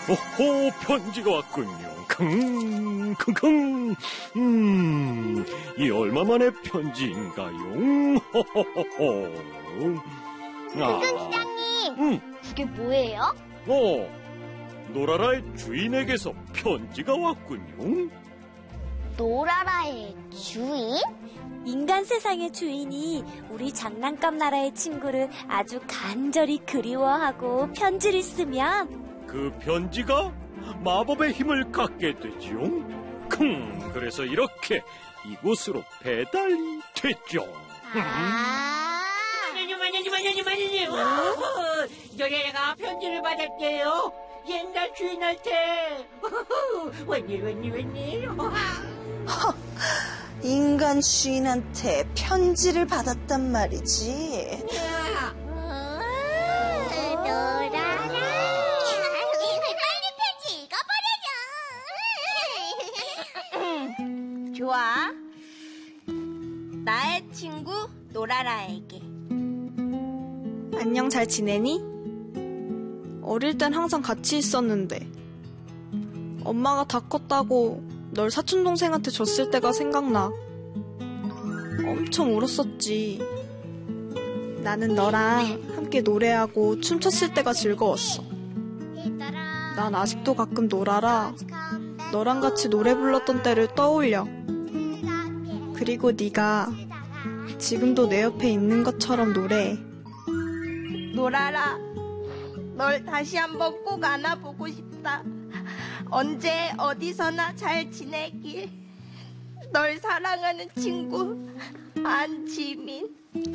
오호, 편지가 왔군요. 킁킁킁. 이 얼마만의 편지인가요? 호호호호. 기장님, 그게 뭐예요? 노라라의 주인에게서 편지가 왔군요. 노라라의 주인? 인간 세상의 주인이 우리 장난감 나라의 친구를 아주 간절히 그리워하고 편지를 쓰면 그 편지가 마법의 힘을 갖게 되지요. 그래서 이렇게 이곳으로 배달이 됐죠. 마녀님. 노래가 편지를 받았대요. 옛날 주인한테. 웬일. 인간 주인한테 편지를 받았단 말이지. 노라라. 빨리 편지 읽어버려줘. 좋아. 나의 친구 노라라에게. 안녕, 잘 지내니? 어릴 땐 항상 같이 있었는데 엄마가 다 컸다고 널 사촌동생한테 줬을 때가 생각나. 엄청 울었었지. 나는 너랑 함께 노래하고 춤췄을 때가 즐거웠어. 난 아직도 가끔 노라라 너랑 같이 노래 불렀던 때를 떠올려. 그리고 네가 지금도 내 옆에 있는 것처럼 노래해. 노라라, 널 다시 한번 꼭 안아보고 싶다. 언제 어디서나 잘 지내길. 널 사랑하는 친구 안지민.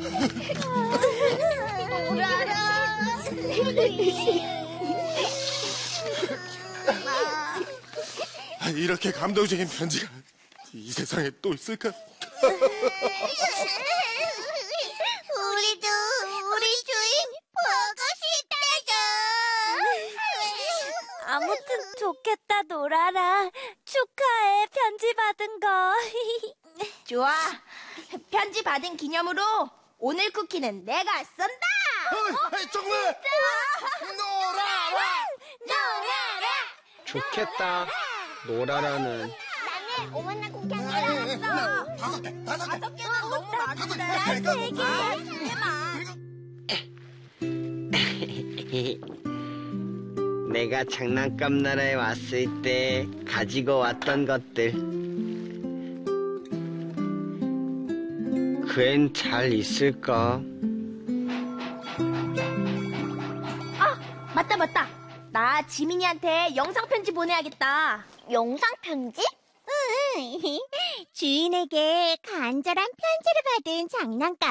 노라라. 이렇게 감동적인 편지가 이 세상에 또 있을까? 우리도 우리 주인 보고 싶다죠. 아무튼 좋겠다, 노라라. 축하해, 편지 받은 거. 좋아. 편지 받은 기념으로 오늘 쿠키는 내가 쏜다. 정말 노라라. 좋겠다. 노라라는 나는 오만한 쿠키 하나 나왔어. 5개는 너무 많은데. 난 3개. 내가 장난감 나라에 왔을 때 가지고 왔던 것들. 그 앤 잘 있을까? 맞다. 나 지민이한테 영상 편지 보내야겠다. 영상 편지? 응. 주인에게 간절한 편지를 받은 장난감